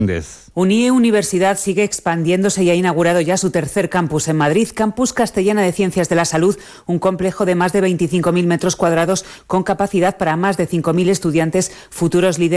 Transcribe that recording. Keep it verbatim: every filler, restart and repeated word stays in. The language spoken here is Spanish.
UNIE Universidad sigue expandiéndose y ha inaugurado ya su tercer campus en Madrid, Campus Castellana de Ciencias de la Salud, un complejo de más de veinticinco mil metros cuadrados con capacidad para más de cinco mil estudiantes, futuros líderes